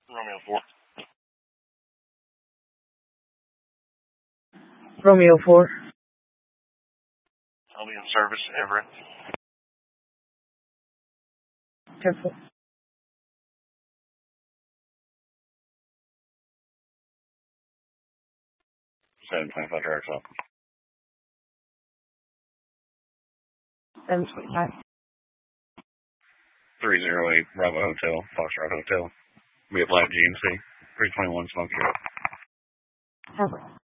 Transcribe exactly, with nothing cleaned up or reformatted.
Romeo four. Romeo four. I'll be in service, Everett. Careful. seven twenty-five direct up. seven twenty-five. three oh eight, Bravo Hotel, Foxtrot Hotel. Be a flat G M C. three twenty-one, smoke you up. Careful.